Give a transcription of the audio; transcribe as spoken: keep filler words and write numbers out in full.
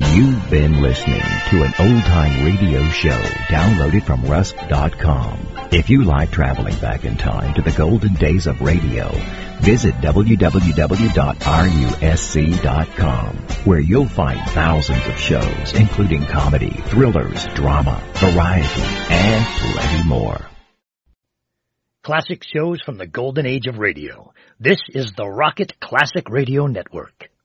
You've been listening to an old-time radio show downloaded from rusk dot com. If you like traveling back in time to the golden days of radio, visit w w w dot rusc dot com, where you'll find thousands of shows, including comedy, thrillers, drama, variety, and plenty more. Classic shows from the golden age of radio. This is the Rocket Classic Radio Network.